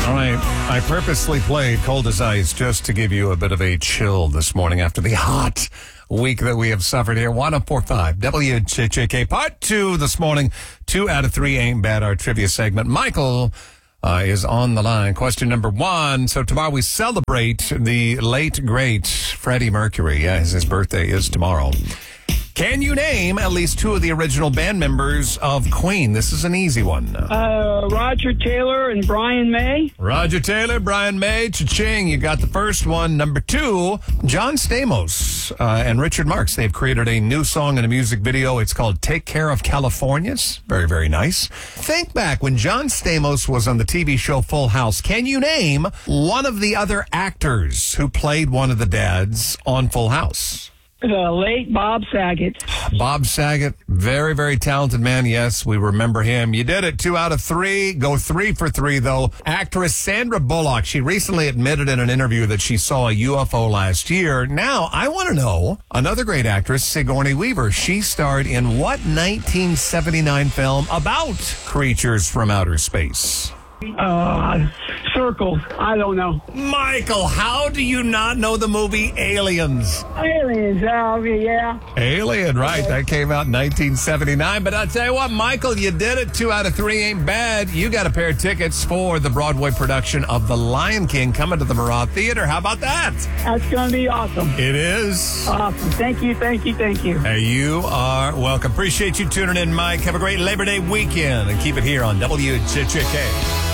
All right. I purposely played Cold as Ice just to give you a bit of a chill this morning after the hot week that we have suffered here. 104.5 WJJK Part 2 this morning. 2 out of 3 ain't bad, our trivia segment. Michael is on the line. Question number 1. So tomorrow we celebrate the late, great Freddie Mercury. Yes, his birthday is tomorrow. Can you name at least 2 of the original band members of Queen? This is an easy one. Roger Taylor and Brian May. Roger Taylor, Brian May, cha-ching. You got the first one. Number 2, John Stamos and Richard Marx. They've created a new song and a music video. It's called Take Care of Californians. Very, very nice. Think back when John Stamos was on the TV show Full House. Can you name one of the other actors who played one of the dads on Full House? The late Bob Saget. Bob Saget, very, very talented man. Yes, we remember him. You did it. 2 out of 3. Go 3 for 3, though. Actress Sandra Bullock. She recently admitted in an interview that she saw a UFO last year. Now, I want to know, another great actress, Sigourney Weaver. She starred in what 1979 film about creatures from outer space? Circle. I don't know. Michael, how do you not know the movie Aliens? Aliens. Yeah. Alien, right. That came out in 1979. But I'll tell you what, Michael, you did it. 2 out of 3 ain't bad. You got a pair of tickets for the Broadway production of The Lion King coming to the Murat Theater. How about that? That's going to be awesome. It is. Awesome. Thank you. Hey, you are welcome. Appreciate you tuning in, Mike. Have a great Labor Day weekend and keep it here on WJJK.